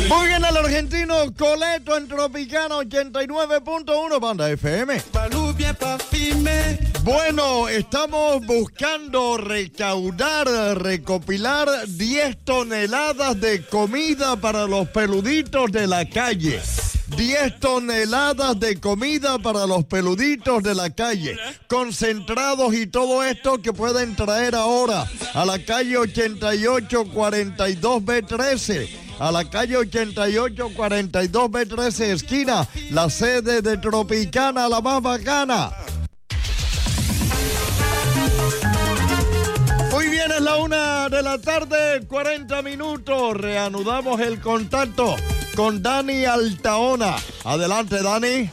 Muy bien, el argentino Coleto en Tropicana 89.1 Banda FM. Bueno, estamos buscando recaudar, recopilar 10 toneladas de comida para los peluditos de la calle. 10 toneladas de comida para los peluditos de la calle, concentrados y todo esto que pueden traer ahora a la calle 8842B13, a la calle 8842B13 esquina, la sede de Tropicana, la más bacana. Muy bien, es la 1:40 p.m, reanudamos el contacto con Dani Altaona. Adelante, Dani.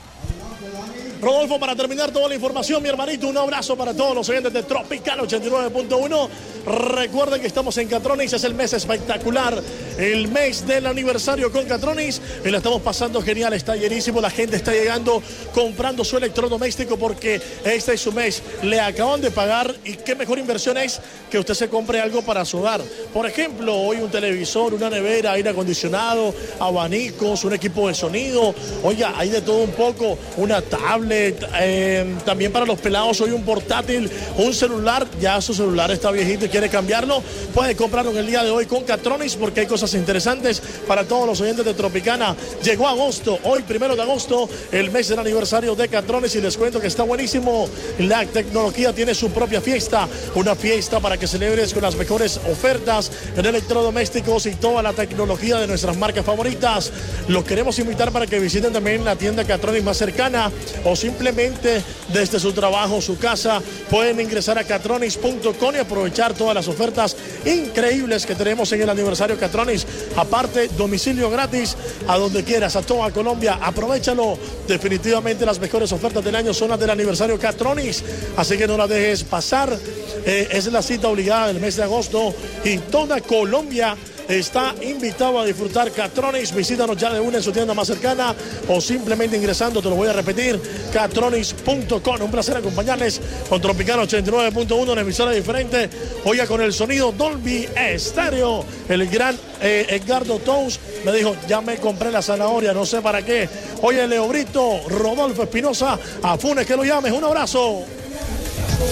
Rodolfo, para terminar toda la información, mi hermanito, un abrazo para todos los oyentes de Tropicana 89.1. Recuerden que estamos en Catronics, es el mes espectacular, el mes del aniversario con Catronics, y la estamos pasando genial, está llenísimo, la gente está llegando comprando su electrodoméstico porque este es su mes, le acaban de pagar, y qué mejor inversión es que usted se compre algo para su hogar. Por ejemplo, hoy un televisor, una nevera, aire acondicionado, abanicos, un equipo de sonido, oiga, hay de todo un poco, una tablet, también para los pelados hoy un portátil, un celular, ya su celular está viejito y quiere cambiarlo, puede comprarlo en el día de hoy con Catronics porque hay cosas interesantes para todos los oyentes de Tropicana. Llegó agosto, hoy 1 de agosto, el mes del aniversario de Catronics, y les cuento que está buenísimo. La tecnología tiene su propia fiesta, una fiesta para que celebres con las mejores ofertas en electrodomésticos y toda la tecnología de nuestras marcas favoritas. Los queremos invitar para que visiten también la tienda Catronics más cercana, o simplemente desde su trabajo, su casa, pueden ingresar a catronics.com y aprovechar todas las ofertas increíbles que tenemos en el aniversario Catronics. Aparte, domicilio gratis a donde quieras, a toda Colombia. Aprovéchalo. Definitivamente las mejores ofertas del año son las del aniversario Catronics, así que no las dejes pasar. Es la cita obligada del mes de agosto y toda Colombia está invitado a disfrutar Catronics. Visítanos ya de una en su tienda más cercana o simplemente ingresando, te lo voy a repetir, catronics.com. Un placer acompañarles con Tropicana 89.1, una emisora diferente. Oiga, con el sonido Dolby Stereo. El gran Edgardo Tous me dijo, ya me compré la zanahoria, no sé para qué. Oye, Leo Brito, Rodolfo Espinosa, a Funes que lo llames. Un abrazo.